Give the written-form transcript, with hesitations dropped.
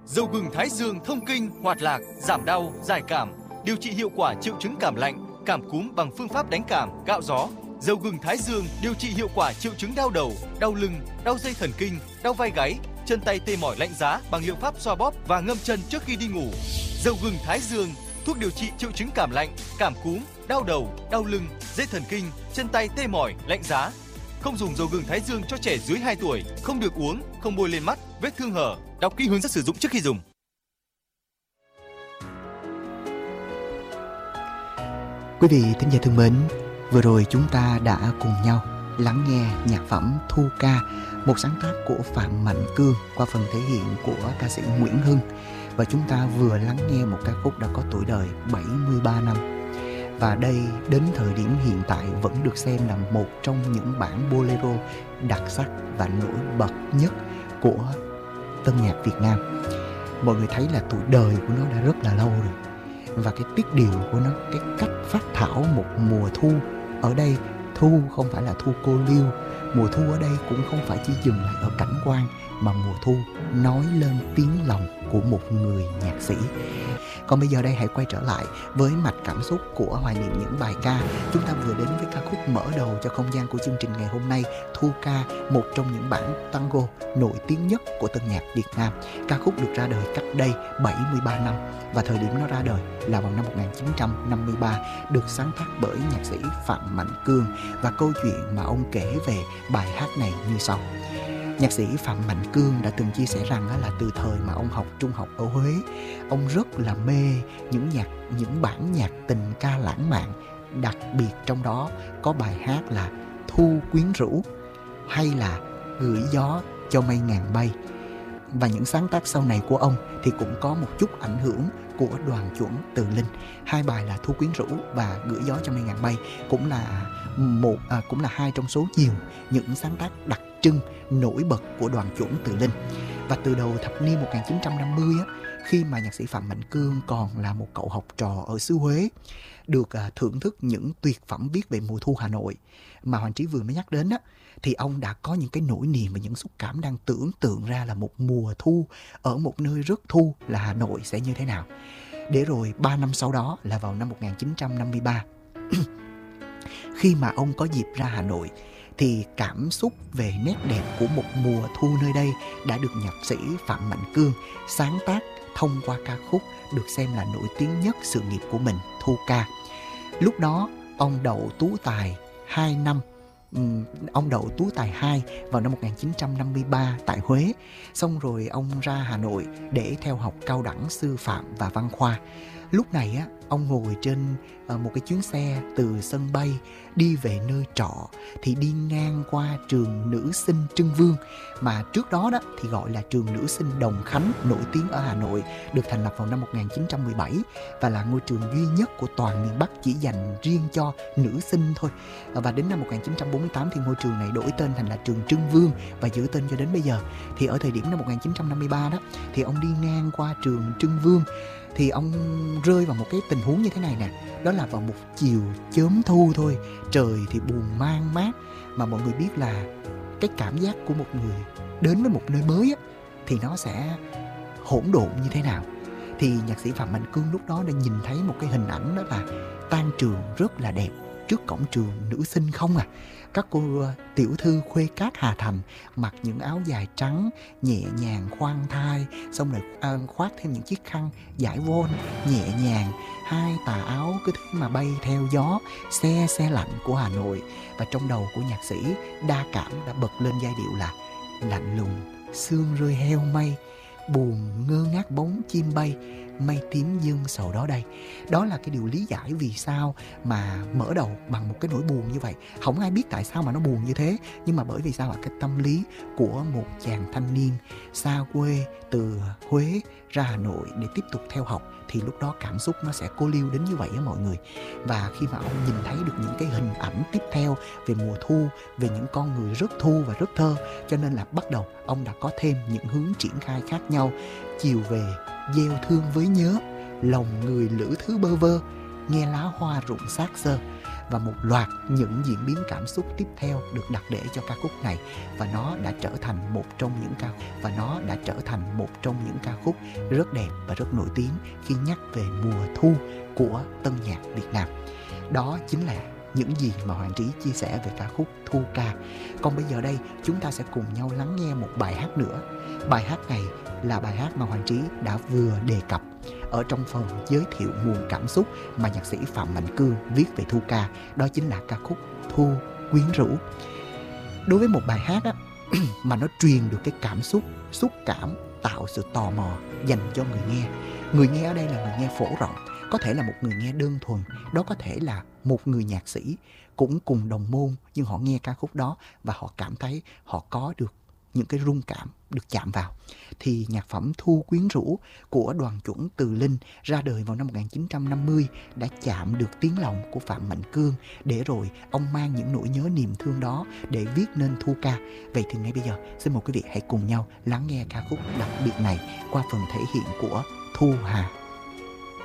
Dầu gừng Thái Dương thông kinh, hoạt lạc, giảm đau, giải cảm, điều trị hiệu quả triệu chứng cảm lạnh, cảm cúm bằng phương pháp đánh cảm, gạo gió. Dầu gừng Thái Dương điều trị hiệu quả triệu chứng đau đầu, đau lưng, đau dây thần kinh, đau vai gáy, chân tay tê mỏi lạnh giá bằng liệu pháp xoa bóp và ngâm chân trước khi đi ngủ. Dầu gừng Thái Dương, thuốc điều trị triệu chứng cảm lạnh, cảm cúm, đau đầu, đau lưng, dây thần kinh, chân tay tê mỏi, lạnh giá. Không dùng dầu gừng Thái Dương cho trẻ dưới 2 tuổi, không được uống, không bôi lên mắt, vết thương hở. Đọc kỹ hướng dẫn sử dụng trước khi dùng. Quý vị thính giả thân mến, vừa rồi chúng ta đã cùng nhau lắng nghe nhạc phẩm Thu Ca, một sáng tác của Phạm Mạnh Cương qua phần thể hiện của ca sĩ Nguyễn Hưng. Và chúng ta vừa lắng nghe một ca khúc đã có tuổi đời 73 năm. Và đây đến thời điểm hiện tại vẫn được xem là một trong những bản bolero đặc sắc và nổi bật nhất của tân nhạc Việt Nam. Mọi người thấy là tuổi đời của nó đã rất là lâu rồi. Và cái tiết điệu của nó, cái cách phát thảo một mùa thu. Ở đây thu không phải là thu cô liêu. Mùa thu ở đây cũng không phải chỉ dừng lại ở cảnh quan, mà mùa thu nói lên tiếng lòng của một người nhạc sĩ. Còn bây giờ đây hãy quay trở lại với mạch cảm xúc của hoài niệm những bài ca. Chúng ta vừa đến với ca khúc mở đầu cho không gian của chương trình ngày hôm nay, Thu Ca, một trong những bản tango nổi tiếng nhất của tân nhạc Việt Nam. Ca khúc được ra đời cách đây 73 năm và thời điểm nó ra đời là vào năm 1953, được sáng tác bởi nhạc sĩ Phạm Mạnh Cương. Và câu chuyện mà ông kể về bài hát này như sau. Nhạc sĩ Phạm Mạnh Cương đã từng chia sẻ rằng là từ thời mà ông học trung học ở Huế, ông rất là mê những bản nhạc tình ca lãng mạn. Đặc biệt trong đó có bài hát là Thu Quyến Rũ hay là Gửi Gió Cho Mây Ngàn Bay. Và những sáng tác sau này của ông thì cũng có một chút ảnh hưởng của Đoàn Chuẩn Từ Linh. Hai bài là Thu Quyến Rũ và Gửi Gió Cho Mây Ngàn Bay cũng là hai trong số nhiều những sáng tác đặc trưng nổi bật của Đoàn Chuẩn Từ Linh. Và từ đầu thập niên 1950 khi mà nhạc sĩ Phạm Mạnh Cương còn là một cậu học trò ở xứ Huế, được thưởng thức những tuyệt phẩm viết về mùa thu Hà Nội mà Hoàng Trí vừa mới nhắc đến thì ông đã có những cái nỗi niềm và những xúc cảm đang tưởng tượng ra là một mùa thu ở một nơi rất thu là Hà Nội sẽ như thế nào. Để rồi 3 năm sau đó là vào năm 1953 khi mà ông có dịp ra Hà Nội thì cảm xúc về nét đẹp của một mùa thu nơi đây đã được nhạc sĩ Phạm Mạnh Cương sáng tác thông qua ca khúc được xem là nổi tiếng nhất sự nghiệp của mình, Thu Ca. Lúc đó ông đậu tú tài 2 năm. Ông đậu tú tài 2 vào năm 1953 tại Huế. Xong rồi ông ra Hà Nội để theo học cao đẳng sư phạm và văn khoa. Lúc này ông ngồi trên một cái chuyến xe từ sân bay đi về nơi trọ thì đi ngang qua trường nữ sinh Trưng Vương, mà trước đó thì gọi là trường nữ sinh Đồng Khánh, nổi tiếng ở Hà Nội, được thành lập vào năm 1917 và là ngôi trường duy nhất của toàn miền Bắc chỉ dành riêng cho nữ sinh thôi. Và đến năm 1948 thì ngôi trường này đổi tên thành là trường Trưng Vương và giữ tên cho đến bây giờ. Thì ở thời điểm năm 1953 thì ông đi ngang qua trường Trưng Vương thì ông rơi vào một cái tình huống như thế này nè. Đó là vào một chiều chớm thu thôi, trời thì buồn man mát, mà mọi người biết là cái cảm giác của một người đến với một nơi mới thì nó sẽ hỗn độn như thế nào. Thì nhạc sĩ Phạm Mạnh Cương lúc đó đã nhìn thấy một cái hình ảnh, đó là tan trường rất là đẹp, trước cổng trường nữ sinh không các cô tiểu thư khuê các Hà Thành mặc những áo dài trắng nhẹ nhàng khoan thai, xong rồi khoác thêm những chiếc khăn dải von nhẹ nhàng, hai tà áo cứ thế mà bay theo gió xe lạnh của Hà Nội. Và trong đầu của nhạc sĩ đa cảm đã bật lên giai điệu là lạnh lùng sương rơi heo mây, buồn ngơ ngác bóng chim bay, mây tím dương sầu đó đây. Đó là cái điều lý giải vì sao mà mở đầu bằng một cái nỗi buồn như vậy. Không ai biết tại sao mà nó buồn như thế, nhưng mà bởi vì sao cái tâm lý của một chàng thanh niên xa quê từ Huế ra Hà Nội để tiếp tục theo học, thì lúc đó cảm xúc nó sẽ cô liêu đến như vậy mọi người. Và khi mà ông nhìn thấy được những cái hình ảnh tiếp theo về mùa thu, về những con người rất thu và rất thơ, cho nên là bắt đầu ông đã có thêm những hướng triển khai khác nhau. Chiều về gieo thương với nhớ, lòng người lữ thứ bơ vơ, nghe lá hoa rụng xác xơ. và một loạt những diễn biến cảm xúc tiếp theo được đặt để cho ca khúc này, và nó đã trở thành một trong những ca khúc rất đẹp và rất nổi tiếng khi nhắc về mùa thu của tân nhạc Việt Nam. Đó chính là những gì mà Hoàng Trí chia sẻ về ca khúc Thu Ca. Còn bây giờ đây chúng ta sẽ cùng nhau lắng nghe một bài hát nữa. Bài hát này là bài hát mà Hoàng Trí đã vừa đề cập ở trong phần giới thiệu nguồn cảm xúc mà nhạc sĩ Phạm Mạnh Cương viết về Thu Ca. Đó chính là ca khúc Thu Quyến Rũ. Đối với một bài hát á, mà nó truyền được cái cảm xúc, xúc cảm, tạo sự tò mò dành cho người nghe. Người nghe ở đây là người nghe phổ rộng, có thể là một người nghe đơn thuần, đó có thể là một người nhạc sĩ cũng cùng đồng môn, nhưng họ nghe ca khúc đó và họ cảm thấy họ có được những cái rung cảm được chạm vào. Thì nhạc phẩm Thu Quyến Rũ của Đoàn Chuẩn Từ Linh ra đời vào năm 1950 đã chạm được tiếng lòng của Phạm Mạnh Cương, để rồi ông mang những nỗi nhớ niềm thương đó để viết nên Thu Ca. Vậy thì ngay bây giờ xin mời quý vị hãy cùng nhau lắng nghe ca khúc đặc biệt này qua phần thể hiện của Thu Hà.